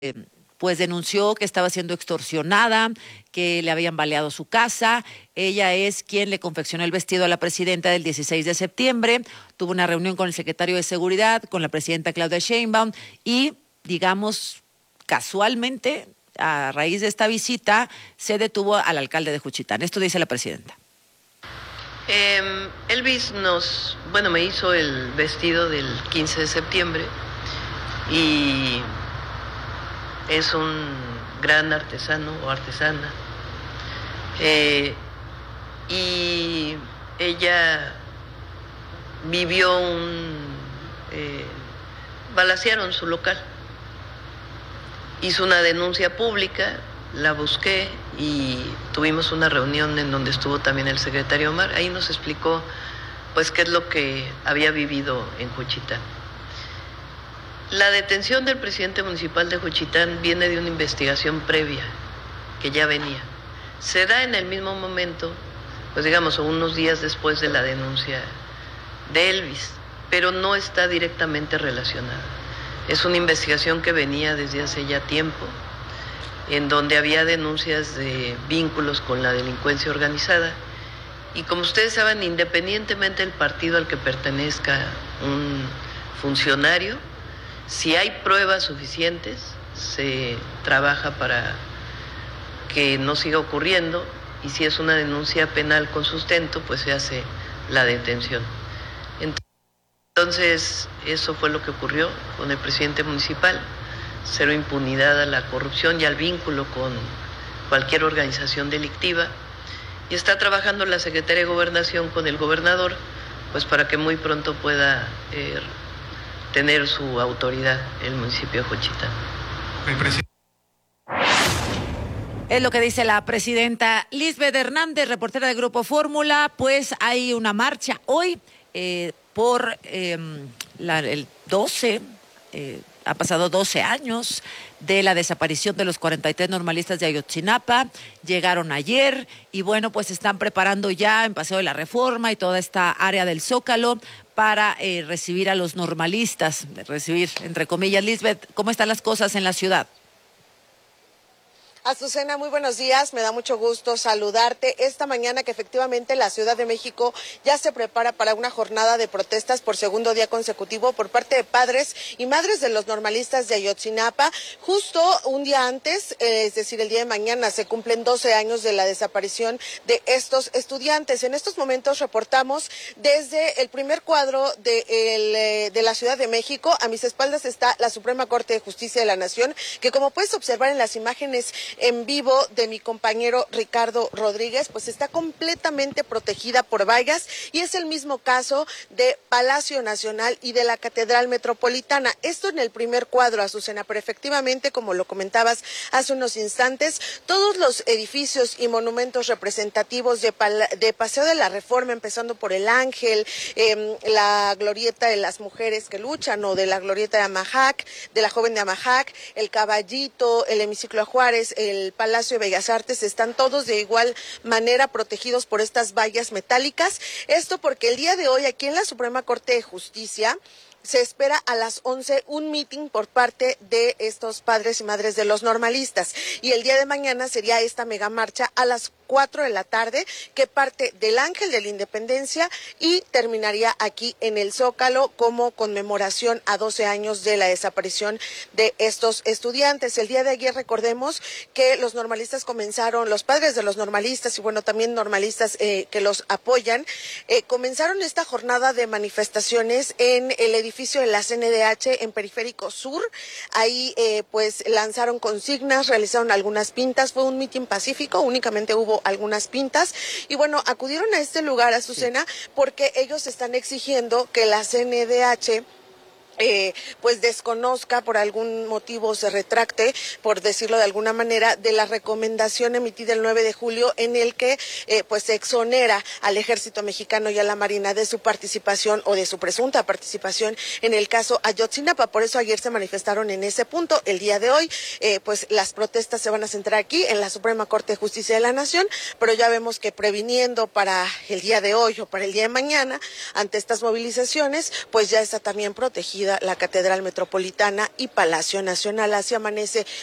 pues denunció que estaba siendo extorsionada, que le habían baleado su casa. Ella es quien le confeccionó el vestido a la presidenta del 16 de septiembre. Tuvo una reunión con el secretario de Seguridad, con la presidenta Claudia Sheinbaum y, digamos, casualmente, a raíz de esta visita, se detuvo al alcalde de Juchitán. Esto dice la presidenta. Elvis me hizo el vestido del 15 de septiembre y es un gran artesano o artesana. Y ella vivió balacearon su local. Hizo una denuncia pública, la busqué y tuvimos una reunión en donde estuvo también el secretario Omar. Ahí nos explicó pues qué es lo que había vivido en Juchitán. La detención del presidente municipal de Juchitán viene de una investigación previa que ya venía. Se da en el mismo momento, pues digamos, unos días después de la denuncia de Elvis, pero no está directamente relacionada. Es una investigación que venía desde hace ya tiempo, en donde había denuncias de vínculos con la delincuencia organizada. Y como ustedes saben, independientemente del partido al que pertenezca un funcionario, si hay pruebas suficientes, se trabaja para que no siga ocurriendo, y si es una denuncia penal con sustento, pues se hace la detención. Entonces, eso fue lo que ocurrió con el presidente municipal. Cero impunidad a la corrupción y al vínculo con cualquier organización delictiva. Y está trabajando la Secretaría de Gobernación con el gobernador, pues para que muy pronto pueda tener su autoridad el municipio de Juchitán. Es lo que dice la presidenta Lisbeth Hernández, reportera de Grupo Fórmula. Pues hay una marcha hoy por el 12, ha pasado 12 años de la desaparición de los 43 normalistas de Ayotzinapa. Llegaron ayer y bueno, pues están preparando ya en Paseo de la Reforma y toda esta área del Zócalo para recibir a los normalistas, recibir entre comillas. Lisbeth, ¿cómo están las cosas en la ciudad? Azucena, muy buenos días, me da mucho gusto saludarte esta mañana que efectivamente la Ciudad de México ya se prepara para una jornada de protestas por segundo día consecutivo por parte de padres y madres de los normalistas de Ayotzinapa. Justo un día antes, es decir, el día de mañana, se cumplen 12 años de la desaparición de estos estudiantes. En estos momentos reportamos desde el primer cuadro de la Ciudad de México. A mis espaldas está la Suprema Corte de Justicia de la Nación, que como puedes observar en las imágenes en vivo de mi compañero Ricardo Rodríguez, pues está completamente protegida por vallas, y es el mismo caso de Palacio Nacional y de la Catedral Metropolitana. Esto en el primer cuadro, Azucena, pero efectivamente, como lo comentabas hace unos instantes, todos los edificios y monumentos representativos de Paseo de la Reforma, empezando por el Ángel, la glorieta de las mujeres que luchan, o de la glorieta de Amajac, de la joven de Amajac, el Caballito, el hemiciclo a Juárez, el Palacio de Bellas Artes, están todos de igual manera protegidos por estas vallas metálicas. Esto porque el día de hoy aquí en la Suprema Corte de Justicia se espera a las 11 un meeting por parte de estos padres y madres de los normalistas, y el día de mañana sería esta mega marcha a las 4 de la tarde, que parte del Ángel de la Independencia y terminaría aquí en el Zócalo como conmemoración a 12 años de la desaparición de estos estudiantes. El día de ayer, recordemos que los normalistas comenzaron, los padres de los normalistas y bueno, también normalistas que los apoyan, comenzaron esta jornada de manifestaciones en el edificio de la CNDH en Periférico Sur. Ahí pues lanzaron consignas, realizaron algunas pintas, fue un mitin pacífico, únicamente hubo algunas pintas, y bueno, acudieron a este lugar, Azucena, porque ellos están exigiendo que la CNDH pues desconozca, por algún motivo se retracte, por decirlo de alguna manera, de la recomendación emitida el 9 de julio en el que pues se exonera al Ejército Mexicano y a la Marina de su participación o de su presunta participación en el caso Ayotzinapa. Por eso ayer se manifestaron en ese punto. El día de hoy pues las protestas se van a centrar aquí en la Suprema Corte de Justicia de la Nación, pero ya vemos que previniendo para el día de hoy o para el día de mañana ante estas movilizaciones, pues ya está también protegida la Catedral Metropolitana y Palacio Nacional. Así amanece